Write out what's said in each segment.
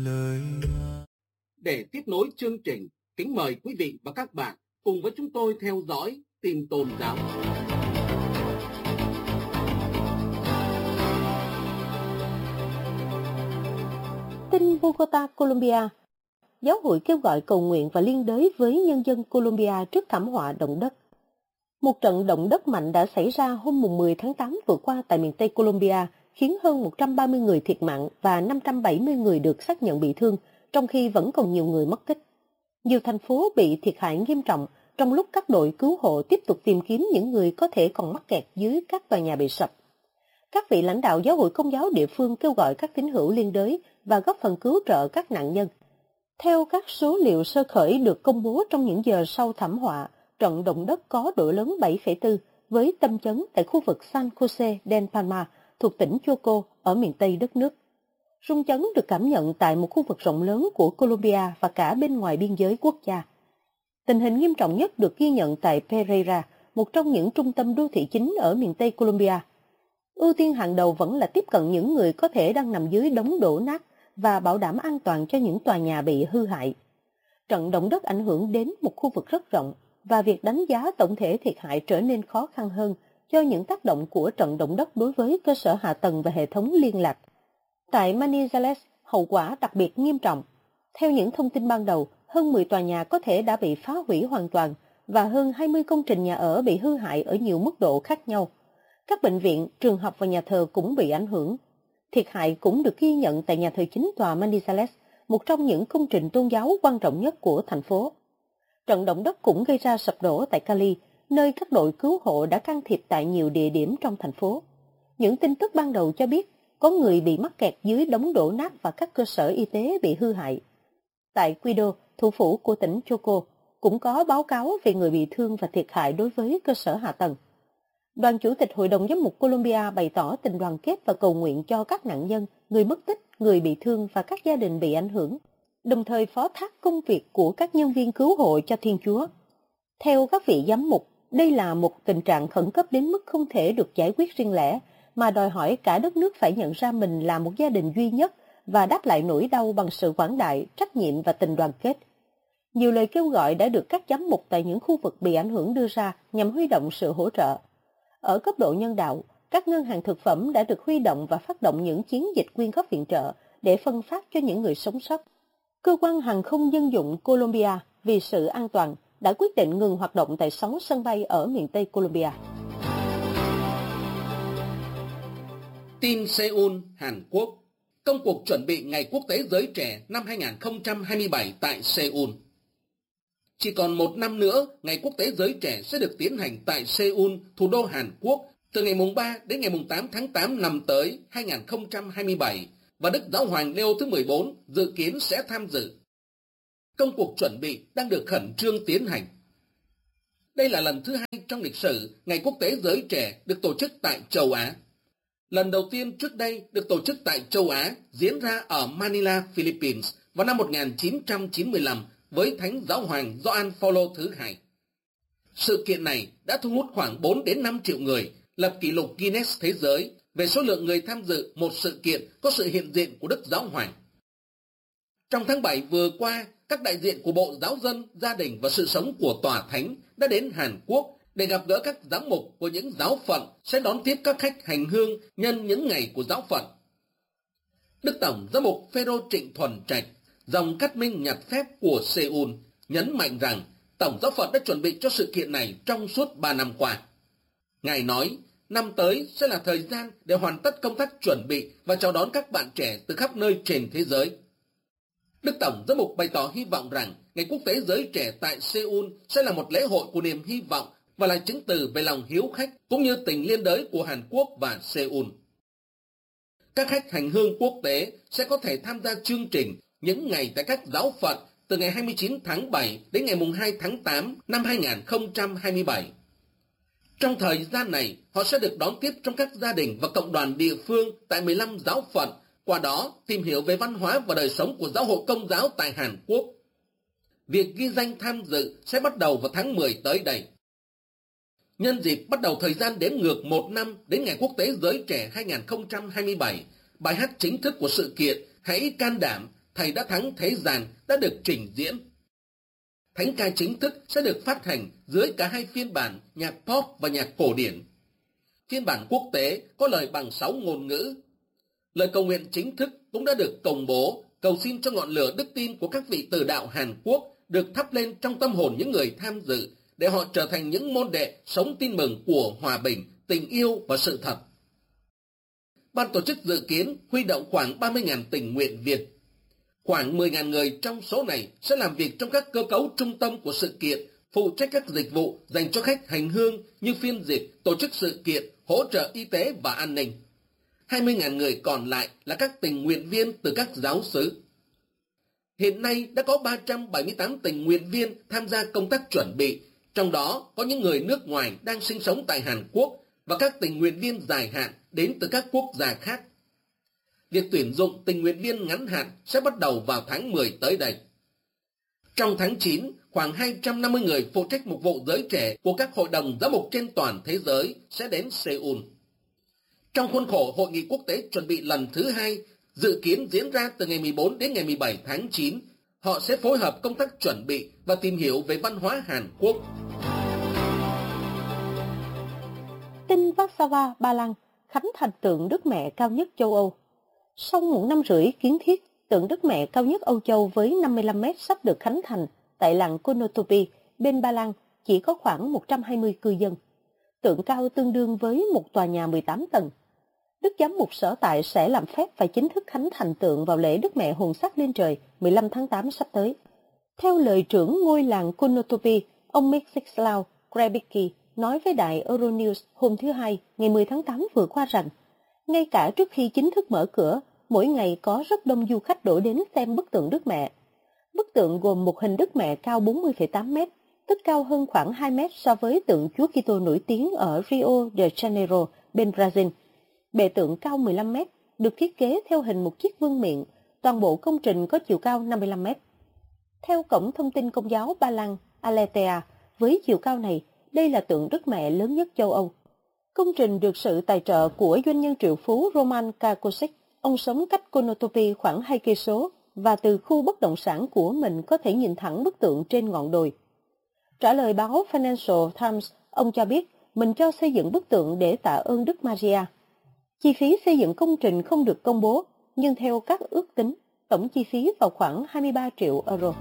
Để tiếp nối chương trình, kính mời quý vị và các bạn cùng với chúng tôi theo dõi tin tôn giáo. Tin Bogota, Colombia. Giáo hội kêu gọi cầu nguyện và liên đới với nhân dân Colombia trước thảm họa động đất. Một trận động đất mạnh đã xảy ra hôm 10 tháng 8 vừa qua tại miền Tây Colombia, khiến hơn 130 người thiệt mạng và 570 người được xác nhận bị thương, trong khi vẫn còn nhiều người mất tích. Nhiều thành phố bị thiệt hại nghiêm trọng, trong lúc các đội cứu hộ tiếp tục tìm kiếm những người có thể còn mắc kẹt dưới các tòa nhà bị sập. Các vị lãnh đạo giáo hội Công giáo địa phương kêu gọi các tín hữu liên đới và góp phần cứu trợ các nạn nhân. Theo các số liệu sơ khởi được công bố trong những giờ sau thảm họa, trận động đất có độ lớn 7,4 với tâm chấn tại khu vực San Jose del Palma thuộc tỉnh Choco ở miền Tây đất nước. Rung chấn được cảm nhận tại một khu vực rộng lớn của Colombia và cả bên ngoài biên giới quốc gia. Tình hình nghiêm trọng nhất được ghi nhận tại Pereira, một trong những trung tâm đô thị chính ở miền Tây Colombia. Ưu tiên hàng đầu vẫn là tiếp cận những người có thể đang nằm dưới đống đổ nát và bảo đảm an toàn cho những tòa nhà bị hư hại. Trận động đất ảnh hưởng đến một khu vực rất rộng và việc đánh giá tổng thể thiệt hại trở nên khó khăn hơn do những tác động của trận động đất đối với cơ sở hạ tầng và hệ thống liên lạc. Tại Manizales, hậu quả đặc biệt nghiêm trọng. Theo những thông tin ban đầu, hơn 10 tòa nhà có thể đã bị phá hủy hoàn toàn và hơn 20 công trình nhà ở bị hư hại ở nhiều mức độ khác nhau. Các bệnh viện, trường học và nhà thờ cũng bị ảnh hưởng. Thiệt hại cũng được ghi nhận tại nhà thờ chính tòa Manizales, một trong những công trình tôn giáo quan trọng nhất của thành phố. Trận động đất cũng gây ra sập đổ tại Cali, nơi các đội cứu hộ đã can thiệp tại nhiều địa điểm trong thành phố. Những tin tức ban đầu cho biết có người bị mắc kẹt dưới đống đổ nát và các cơ sở y tế bị hư hại. Tại Quito, thủ phủ của tỉnh Choco, cũng có báo cáo về người bị thương và thiệt hại đối với cơ sở hạ tầng. Đoàn Chủ tịch Hội đồng Giám mục Colombia bày tỏ tình đoàn kết và cầu nguyện cho các nạn nhân, người mất tích, người bị thương và các gia đình bị ảnh hưởng, đồng thời phó thác công việc của các nhân viên cứu hộ cho Thiên Chúa. Theo các vị giám mục, đây là một tình trạng khẩn cấp đến mức không thể được giải quyết riêng lẻ, mà đòi hỏi cả đất nước phải nhận ra mình là một gia đình duy nhất và đáp lại nỗi đau bằng sự quảng đại, trách nhiệm và tình đoàn kết. Nhiều lời kêu gọi đã được các giám mục tại những khu vực bị ảnh hưởng đưa ra nhằm huy động sự hỗ trợ. Ở cấp độ nhân đạo, các ngân hàng thực phẩm đã được huy động và phát động những chiến dịch quyên góp viện trợ để phân phát cho những người sống sót. Cơ quan hàng không dân dụng Colombia vì sự an toàn đã quyết định ngừng hoạt động tại 6 sân bay ở miền Tây Colombia. Tin Seoul, Hàn Quốc. Công cuộc chuẩn bị Ngày Quốc tế Giới Trẻ năm 2027 tại Seoul. Chỉ còn một năm nữa, Ngày Quốc tế Giới Trẻ sẽ được tiến hành tại Seoul, thủ đô Hàn Quốc, từ ngày mùng 3 đến ngày mùng 8 tháng 8 năm tới 2027, và Đức Giáo hoàng Leo thứ 14 dự kiến sẽ tham dự. Công cuộc chuẩn bị đang được khẩn trương tiến hành. Đây là lần thứ 2 trong lịch sử Ngày Quốc tế Giới Trẻ được tổ chức tại châu Á. Lần đầu tiên trước đây được tổ chức tại châu Á diễn ra ở Manila, Philippines vào năm 1995 với Thánh Giáo hoàng Gioan Phaolô thứ hai. Sự kiện này đã thu hút khoảng 4 đến 5 triệu người, lập kỷ lục Guinness Thế giới về số lượng người tham dự một sự kiện có sự hiện diện của Đức Giáo hoàng. Trong tháng 7 vừa qua, các đại diện của Bộ Giáo dân, Gia đình và Sự sống của Tòa Thánh đã đến Hàn Quốc để gặp gỡ các giám mục của những giáo phận sẽ đón tiếp các khách hành hương nhân những ngày của giáo phận. Đức Tổng Giám mục Phêrô Trịnh Thuần Trạch, dòng cát minh nhặt phép của Seoul, nhấn mạnh rằng Tổng giáo phận đã chuẩn bị cho sự kiện này trong suốt 3 năm qua. Ngài nói, năm tới sẽ là thời gian để hoàn tất công tác chuẩn bị và chào đón các bạn trẻ từ khắp nơi trên thế giới. Đức Tổng Giám mục bày tỏ hy vọng rằng Ngày Quốc tế Giới Trẻ tại Seoul sẽ là một lễ hội của niềm hy vọng và là chứng từ về lòng hiếu khách cũng như tình liên đới của Hàn Quốc và Seoul. Các khách hành hương quốc tế sẽ có thể tham gia chương trình những ngày tại các giáo phận từ ngày 29 tháng 7 đến ngày 2 tháng 8 năm 2027. Trong thời gian này, họ sẽ được đón tiếp trong các gia đình và cộng đoàn địa phương tại 15 giáo phận, qua đó tìm hiểu về văn hóa và đời sống của giáo hội Công giáo tại Hàn Quốc. Việc ghi danh tham dự sẽ bắt đầu vào tháng 10 tới đây. Nhân dịp bắt đầu thời gian đếm ngược 1 năm đến Ngày Quốc tế Giới Trẻ 2027, bài hát chính thức của sự kiện Hãy can đảm Thầy đã thắng thế gian đã được trình diễn. Thánh ca chính thức sẽ được phát hành dưới cả hai phiên bản nhạc pop và nhạc cổ điển. Phiên bản quốc tế có lời bằng 6 ngôn ngữ. Lời cầu nguyện chính thức cũng đã được công bố, cầu xin cho ngọn lửa đức tin của các vị tử đạo Hàn Quốc được thắp lên trong tâm hồn những người tham dự, để họ trở thành những môn đệ sống tin mừng của hòa bình, tình yêu và sự thật. Ban tổ chức dự kiến huy động khoảng 30.000 tình nguyện viên. Khoảng 10.000 người trong số này sẽ làm việc trong các cơ cấu trung tâm của sự kiện, phụ trách các dịch vụ dành cho khách hành hương như phiên dịch, tổ chức sự kiện, hỗ trợ y tế và an ninh. 20.000 người còn lại là các tình nguyện viên từ các giáo xứ. Hiện nay đã có 378 tình nguyện viên tham gia công tác chuẩn bị, trong đó có những người nước ngoài đang sinh sống tại Hàn Quốc và các tình nguyện viên dài hạn đến từ các quốc gia khác. Việc tuyển dụng tình nguyện viên ngắn hạn sẽ bắt đầu vào tháng 10 tới đây. Trong tháng 9, khoảng 250 người phụ trách mục vụ giới trẻ của các hội đồng giáo mục trên toàn thế giới sẽ đến Seoul. Trong khuôn khổ Hội nghị quốc tế chuẩn bị lần thứ 2, dự kiến diễn ra từ ngày 14 đến ngày 17 tháng 9, họ sẽ phối hợp công tác chuẩn bị và tìm hiểu về văn hóa Hàn Quốc. Tin Warsaw, Ba Lan, khánh thành tượng Đức Mẹ cao nhất châu Âu. Sau 1 năm rưỡi kiến thiết, tượng Đức Mẹ cao nhất Âu Châu với 55 mét sắp được khánh thành tại làng Konotopy, bên Ba Lan, chỉ có khoảng 120 cư dân. Tượng cao tương đương với một tòa nhà 18 tầng. Đức giám mục sở tại sẽ làm phép và chính thức khánh thành tượng vào lễ Đức Mẹ hồn sắc lên trời 15 tháng 8 sắp tới. Theo lời trưởng ngôi làng Konotopy, ông Mieczysław Grebicki nói với đài Euronews hôm thứ Hai, ngày 10 tháng 8 vừa qua rằng, ngay cả trước khi chính thức mở cửa, mỗi ngày có rất đông du khách đổ đến xem bức tượng Đức Mẹ. Bức tượng gồm một hình Đức Mẹ cao 40,8 mét, tức cao hơn khoảng 2 mét so với tượng Chúa Kitô nổi tiếng ở Rio de Janeiro, bên Brazil. Bệ tượng cao 15 mét, được thiết kế theo hình một chiếc vương miện, toàn bộ công trình có chiều cao 55 mét. Theo Cổng Thông tin Công giáo Ba Lan, Aletea, với chiều cao này, đây là tượng Đức Mẹ lớn nhất châu Âu. Công trình được sự tài trợ của doanh nhân triệu phú Roman Kakosic. Ông sống cách Konotopy khoảng 2 cây số và từ khu bất động sản của mình có thể nhìn thẳng bức tượng trên ngọn đồi. Trả lời báo Financial Times, ông cho biết mình cho xây dựng bức tượng để tạ ơn Đức Maria. Chi phí xây dựng công trình không được công bố, nhưng theo các ước tính, tổng chi phí vào khoảng 23 triệu euro.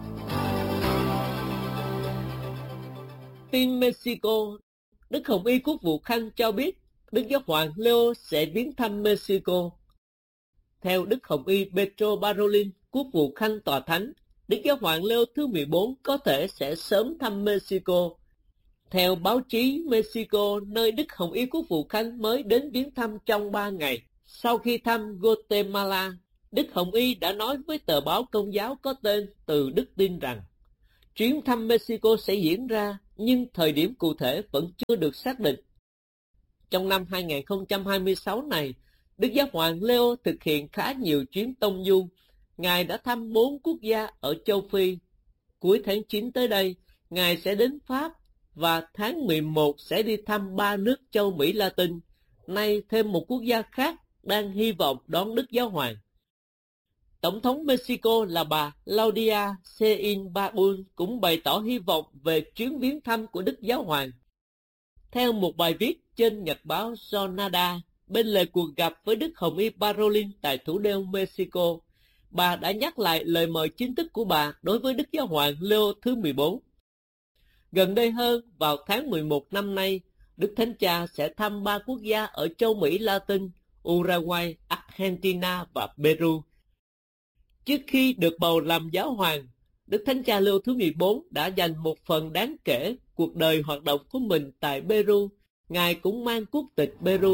Tin Mexico, Đức Hồng Y Quốc vụ Khanh cho biết Đức Giáo hoàng Leo sẽ viếng thăm Mexico. Theo Đức Hồng Y Pedro Parolin, Quốc vụ Khanh Tòa Thánh, Đức Giáo hoàng Leo thứ 14 có thể sẽ sớm thăm Mexico. Theo báo chí Mexico, nơi Đức Hồng Y Quốc vụ Khanh mới đến viếng thăm trong 3 ngày. Sau khi thăm Guatemala, Đức Hồng Y đã nói với tờ báo Công giáo có tên Từ Đức Tin rằng chuyến thăm Mexico sẽ diễn ra, nhưng thời điểm cụ thể vẫn chưa được xác định. Trong năm 2026 này, Đức Giáo hoàng Leo thực hiện khá nhiều chuyến tông du. Ngài đã thăm 4 quốc gia ở châu Phi. Cuối tháng 9 tới đây, Ngài sẽ đến Pháp và tháng 11 sẽ đi thăm 3 nước châu Mỹ Latin. Nay thêm một quốc gia khác đang hy vọng đón Đức Giáo hoàng. Tổng thống Mexico là bà Claudia Sheinbaum cũng bày tỏ hy vọng về chuyến viếng thăm của Đức Giáo hoàng. Theo một bài viết trên nhật báo Jornada, bên lề cuộc gặp với Đức Hồng Y Parolin tại thủ đô Mexico, bà đã nhắc lại lời mời chính thức của bà đối với Đức Giáo hoàng Leo thứ 14. Gần đây hơn, vào tháng 11 năm nay, Đức Thánh Cha sẽ thăm 3 quốc gia ở châu Mỹ Latin, Uruguay, Argentina và Peru. Trước khi được bầu làm giáo hoàng, Đức Thánh Cha Leo thứ 14 đã dành một phần đáng kể cuộc đời hoạt động của mình tại Peru. Ngài cũng mang quốc tịch Peru.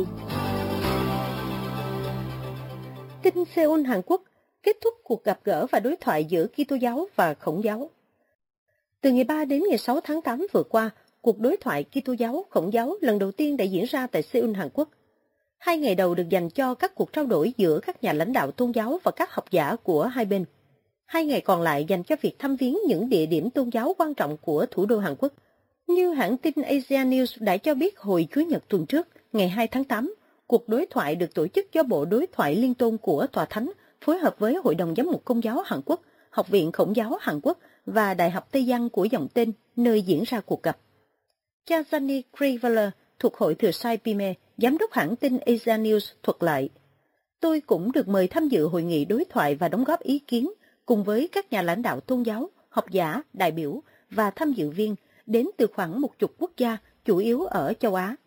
Tin Seoul, Hàn Quốc, kết thúc cuộc gặp gỡ và đối thoại giữa Kitô giáo và Khổng giáo. Từ ngày 3 đến ngày 6 tháng 8 vừa qua, cuộc đối thoại Kitô giáo Khổng giáo lần đầu tiên đã diễn ra tại Seoul, Hàn Quốc. 2 ngày đầu được dành cho các cuộc trao đổi giữa các nhà lãnh đạo tôn giáo và các học giả của hai bên. 2 ngày còn lại dành cho việc thăm viếng những địa điểm tôn giáo quan trọng của thủ đô Hàn Quốc. Như hãng tin Asia News đã cho biết hồi Chủ nhật tuần trước, ngày 2 tháng 8, cuộc đối thoại được tổ chức do Bộ Đối thoại Liên tôn của Tòa Thánh phối hợp với Hội đồng Giám mục Công giáo Hàn Quốc, Học viện Khổng giáo Hàn Quốc và Đại học Tây Giang của dòng tên nơi diễn ra cuộc gặp. Cha Gianni Kriveler thuộc Hội Thừa Sai Pime, giám đốc hãng tin Asia News thuật lại: Tôi cũng được mời tham dự hội nghị đối thoại và đóng góp ý kiến cùng với các nhà lãnh đạo tôn giáo, học giả, đại biểu và tham dự viên đến từ khoảng 10 quốc gia, chủ yếu ở châu Á.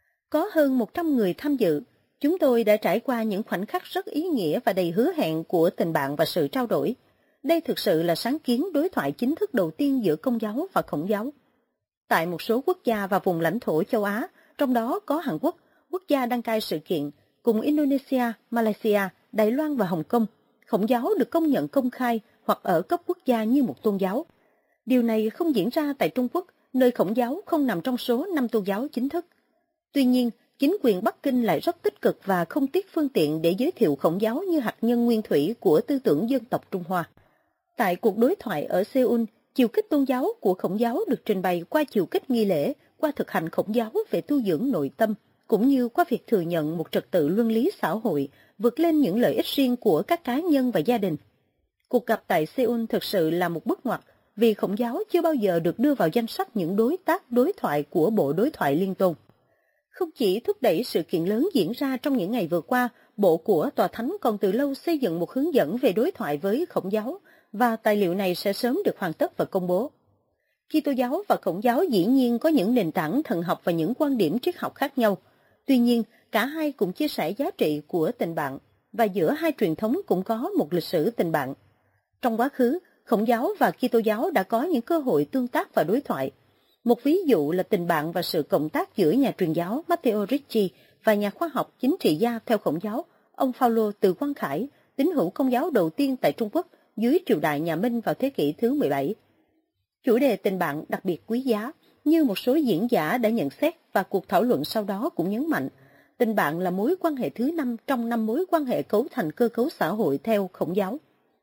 Có hơn 100 người tham dự. Chúng tôi đã trải qua những khoảnh khắc rất ý nghĩa và đầy hứa hẹn của tình bạn và sự trao đổi. Đây thực sự là sáng kiến đối thoại chính thức đầu tiên giữa Công giáo và Khổng giáo. Tại một số quốc gia và vùng lãnh thổ châu Á, trong đó có Hàn Quốc, quốc gia đăng cai sự kiện, cùng Indonesia, Malaysia, Đài Loan và Hồng Kông, Khổng giáo được công nhận công khai hoặc ở cấp quốc gia như một tôn giáo. Điều này không diễn ra tại Trung Quốc, nơi Khổng giáo không nằm trong số 5 tôn giáo chính thức. Tuy nhiên, chính quyền Bắc Kinh lại rất tích cực và không tiếc phương tiện để giới thiệu Khổng giáo như hạt nhân nguyên thủy của tư tưởng dân tộc Trung Hoa. Tại cuộc đối thoại ở Seoul, chiều kích tôn giáo của Khổng giáo được trình bày qua chiều kích nghi lễ, qua thực hành Khổng giáo về tu dưỡng nội tâm, cũng như qua việc thừa nhận một trật tự luân lý xã hội, vượt lên những lợi ích riêng của các cá nhân và gia đình. Cuộc gặp tại Seoul thực sự là một bước ngoặt, vì Khổng giáo chưa bao giờ được đưa vào danh sách những đối tác đối thoại của Bộ Đối thoại Liên tôn. Không chỉ thúc đẩy sự kiện lớn diễn ra trong những ngày vừa qua, Bộ của Tòa Thánh còn từ lâu xây dựng một hướng dẫn về đối thoại với Khổng giáo, và tài liệu này sẽ sớm được hoàn tất và công bố. Kitô giáo và Khổng giáo dĩ nhiên có những nền tảng thần học và những quan điểm triết học khác nhau. Tuy nhiên, cả hai cũng chia sẻ giá trị của tình bạn, và giữa hai truyền thống cũng có một lịch sử tình bạn. Trong quá khứ, Khổng giáo và Kitô giáo đã có những cơ hội tương tác và đối thoại. Một ví dụ là tình bạn và sự cộng tác giữa nhà truyền giáo Matteo Ricci và nhà khoa học chính trị gia theo Khổng giáo, ông Phaolô Từ Quang Khải, tín hữu Công giáo đầu tiên tại Trung Quốc dưới triều đại nhà Minh vào thế kỷ thứ 17. Chủ đề tình bạn đặc biệt quý giá, như một số diễn giả đã nhận xét và cuộc thảo luận sau đó cũng nhấn mạnh, tình bạn là mối quan hệ thứ 5 trong 5 mối quan hệ cấu thành cơ cấu xã hội theo Khổng giáo.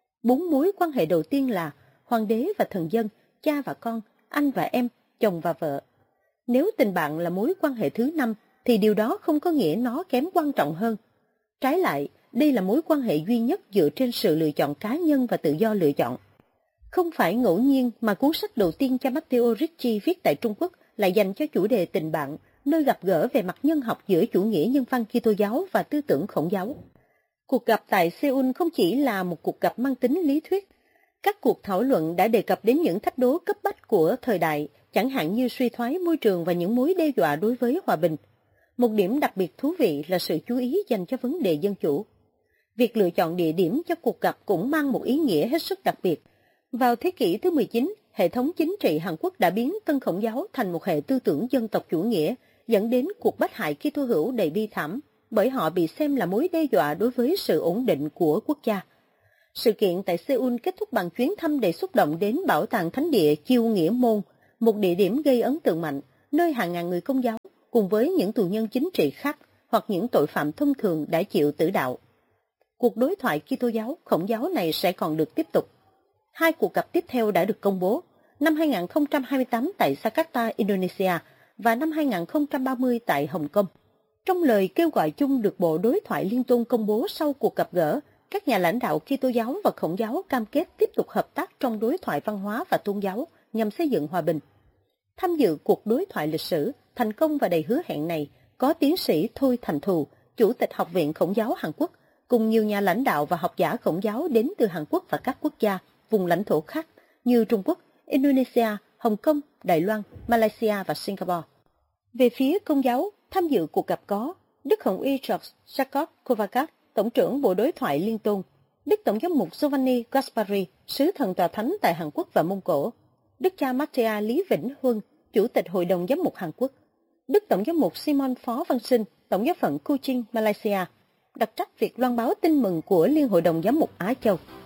4 mối quan hệ đầu tiên là hoàng đế và thần dân, cha và con, anh và em, chồng và vợ. Nếu tình bạn là mối quan hệ thứ 5, thì điều đó không có nghĩa nó kém quan trọng hơn. Trái lại, đây là mối quan hệ duy nhất dựa trên sự lựa chọn cá nhân và tự do lựa chọn. Không phải ngẫu nhiên mà cuốn sách đầu tiên cho Matteo Ricci viết tại Trung Quốc lại dành cho chủ đề tình bạn, nơi gặp gỡ về mặt nhân học giữa chủ nghĩa nhân văn Kitô giáo và tư tưởng Khổng giáo. Cuộc gặp tại Seoul không chỉ là một cuộc gặp mang tính lý thuyết. Các cuộc thảo luận đã đề cập đến những thách đố cấp bách của thời đại, chẳng hạn như suy thoái môi trường và những mối đe dọa đối với hòa bình. Một điểm đặc biệt thú vị là sự chú ý dành cho vấn đề dân chủ. Việc lựa chọn địa điểm cho cuộc gặp cũng mang một ý nghĩa hết sức đặc biệt. Vào thế kỷ thứ 19, hệ thống chính trị Hàn Quốc đã biến Tân Khổng giáo thành một hệ tư tưởng dân tộc chủ nghĩa, dẫn đến cuộc bách hại Kitô hữu đầy bi thảm, bởi họ bị xem là mối đe dọa đối với sự ổn định của quốc gia. Sự kiện tại Seoul kết thúc bằng chuyến thăm đầy xúc động đến Bảo tàng Thánh địa Chiêu Nghĩa Môn, một địa điểm gây ấn tượng mạnh, nơi hàng ngàn người Công giáo, cùng với những tù nhân chính trị khác hoặc những tội phạm thông thường đã chịu tử đạo. Cuộc đối thoại Kitô giáo, Khổng giáo này sẽ còn được tiếp tục. 2 cuộc gặp tiếp theo đã được công bố, năm 2028 tại Jakarta, Indonesia và năm 2030 tại Hồng Kông. Trong lời kêu gọi chung được Bộ Đối thoại Liên tôn công bố sau cuộc gặp gỡ, các nhà lãnh đạo Kitô giáo và Khổng giáo cam kết tiếp tục hợp tác trong đối thoại văn hóa và tôn giáo nhằm xây dựng hòa bình. Tham dự cuộc đối thoại lịch sử, thành công và đầy hứa hẹn này có tiến sĩ Thôi Thành Thù, Chủ tịch Học viện Khổng giáo Hàn Quốc, cùng nhiều nhà lãnh đạo và học giả Khổng giáo đến từ Hàn Quốc và các quốc gia, vùng lãnh thổ khác như Trung Quốc, Indonesia, Hồng Kông, Đài Loan, Malaysia và Singapore. Về phía Công giáo, tham dự cuộc gặp có Đức Hồng y George Jacob Kovacs, Tổng trưởng Bộ Đối thoại Liên tôn, Đức Tổng giám mục Giovanni Gaspari, Sứ thần Tòa Thánh tại Hàn Quốc và Mông Cổ, Đức cha Matteo Lý Vĩnh Huân, Chủ tịch Hội đồng Giám mục Hàn Quốc, Đức Tổng giám mục Simon Phó Văn Sinh, Tổng giáo phận Kuching, Malaysia, đặc trách việc loan báo tin mừng của Liên hội đồng Giám mục Á Châu.